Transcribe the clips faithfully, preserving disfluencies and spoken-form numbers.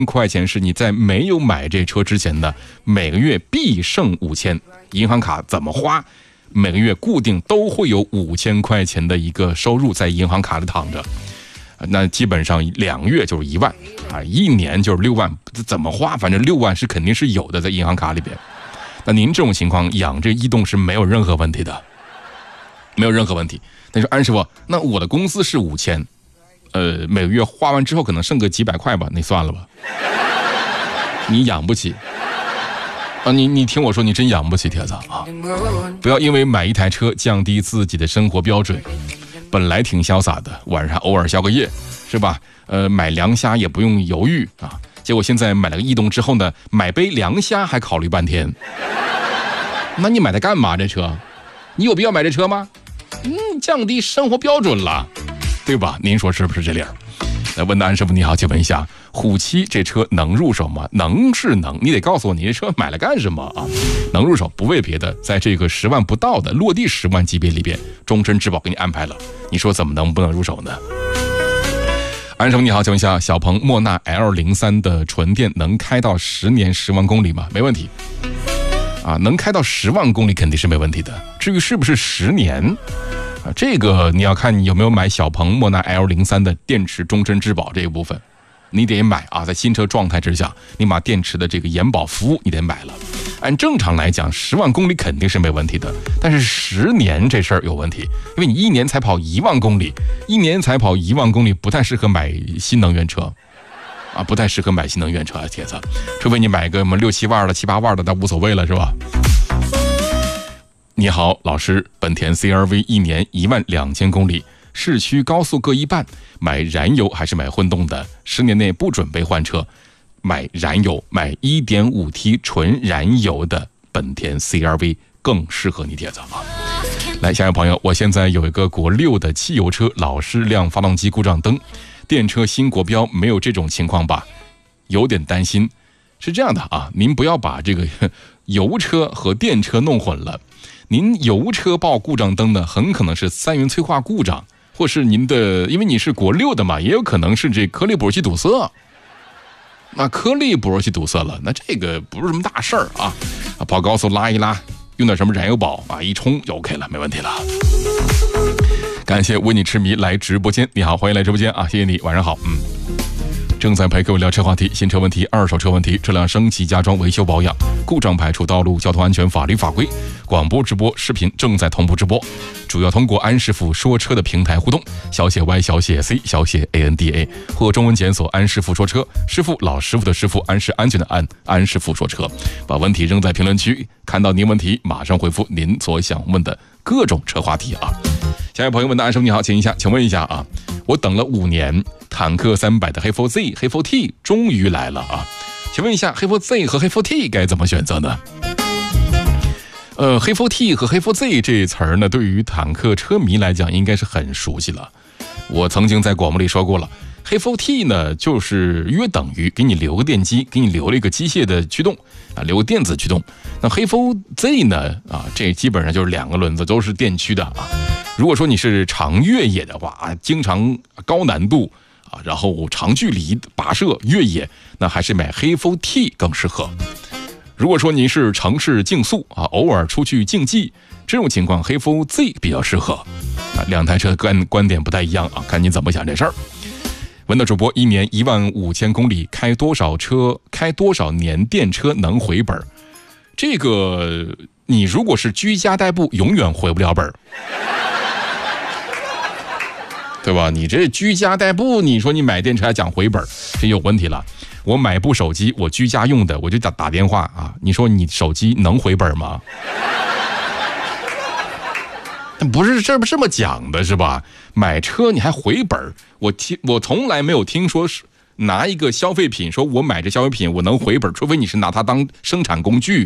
块钱是你在没有买这车之前的每个月必剩五千，银行卡怎么花，每个月固定都会有五千块钱的一个收入在银行卡里躺着。那基本上两个月就是一万啊，一年就是六万，怎么花？反正六万是肯定是有的在银行卡里边。那您这种情况养这移动是没有任何问题的，没有任何问题。但是安师傅，那我的工资是五千，呃，每个月花完之后可能剩个几百块吧，那算了吧。你养不起啊！你你听我说，你真养不起，铁子啊！不要因为买一台车降低自己的生活标准。本来挺潇洒的，晚上偶尔宵个夜，是吧？呃，买凉虾也不用犹豫啊。结果现在买了个逸动之后呢，买杯凉虾还考虑半天。那你买它干嘛？这车，你有必要买这车吗？嗯，降低生活标准了，对吧？您说是不是这样？来问的安师傅你好，请问一下，虎七这车能入手吗？能是能，你得告诉我你这车买了干什么啊？能入手，不为别的，在这个十万不到的落地十万级别里边，终身质保给你安排了，你说怎么能不能入手呢？安师傅你好，请问一下，小鹏莫纳 L 零三 的纯电能开到十年十万公里吗？没问题啊，能开到十万公里肯定是没问题的，至于是不是十年啊，这个你要看你有没有买小鹏莫纳 L 零三 的电池终身质保这一部分，你得买啊，在新车状态之下，你把电池的这个延保服务你得买了。按正常来讲，十万公里肯定是没问题的，但是十年这事儿有问题，因为你一年才跑一万公里，一年才跑一万公里，不太适合买新能源车。啊，不太适合买新能源车啊，铁子，除非你买个什么六七万的、七八万的，那无所谓了，是吧？你好，老师，本田 C R V 一年一万两千公里，市区高速各一半，买燃油还是买混动的？十年内不准备换车，买燃油，买 一点五 T 纯燃油的本田 C R V 更适合你，铁子啊！来，下一位朋友，我现在有一个国六的汽油车，老是亮发动机故障灯。电车新国标没有这种情况吧？有点担心。是这样的啊，您不要把这个油车和电车弄混了。您油车报故障灯呢，很可能是三元催化故障，或是您的，因为你是国六的嘛，也有可能是这颗粒捕入器堵塞。那颗粒捕入器堵塞了，那这个不是什么大事儿啊，跑高速拉一拉，用点什么燃油宝啊，一冲就 OK 了，没问题了。感谢为你痴迷来直播间，你好，欢迎来直播间啊，谢谢你，晚上好。嗯，正在陪各位聊车话题，新车问题、二手车问题、车辆升级加装、维修保养、故障排除、道路交通安全、法律法规，广播直播、视频正在同步直播，主要通过安师傅说车的平台互动，小写 Y 小写 C 小写 A N D A 或中文检索安师傅说车，师傅老师傅的师傅，安是安全的安，安师傅说车，把问题扔在评论区，看到您问题马上回复您所想问的各种车话题啊。下一位朋友问的安生你好，请一下，请问一下啊，我等了五年，坦克三百的黑 四 Z、黑 四 T 终于来了啊，请问一下黑 四 Z 和黑 四 T 该怎么选择呢？呃，黑 四 T 和黑 四 Z 这词儿呢，对于坦克车迷来讲应该是很熟悉了。我曾经在广播里说过了，黑 四 T 呢就是约等于给你留个电机，给你留了一个机械的驱动啊，留个电子驱动。那黑 四 Z 呢啊，这基本上就是两个轮子都是电驱的啊。如果说你是长越野的话啊，经常高难度啊，然后长距离跋涉越野，那还是买黑 四 T 更适合。如果说您是城市竞速啊，偶尔出去竞技，这种情况黑 四 Z 比较适合。啊，两台车观观点不太一样啊，看您怎么想这事儿。问到主播，一年一万五千公里开多少车，开多少年电车能回本？这个你如果是居家代步，永远回不了本，对吧？你这居家代步，你说你买电车还讲回本，这有问题了。我买部手机，我居家用的，我就打打电话啊，你说你手机能回本吗？不是这不这么讲的，是吧？买车你还回本，我听我从来没有听说是拿一个消费品，说我买这消费品我能回本，除非你是拿它当生产工具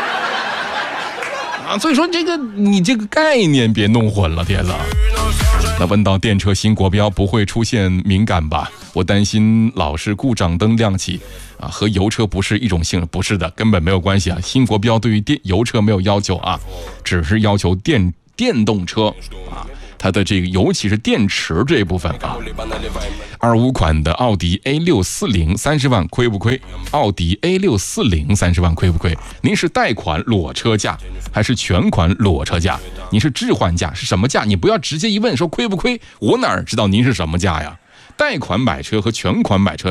啊。所以说这个你这个概念别弄混了，天哪！那问到电车新国标不会出现敏感吧？我担心老是故障灯亮起啊，和油车不是一种性，不是的，根本没有关系啊。新国标对于电油车没有要求啊，只是要求电电动车啊， 它的这个尤其是电池这一部分啊。二五款的奥迪 A 六四零 三十万亏不亏？奥迪 A 六四零 三十万亏不亏？您是贷款裸车价还是全款裸车价？您是置换价是什么价？你不要直接一问说亏不亏，我哪知道您是什么价呀？贷款买车和全款买车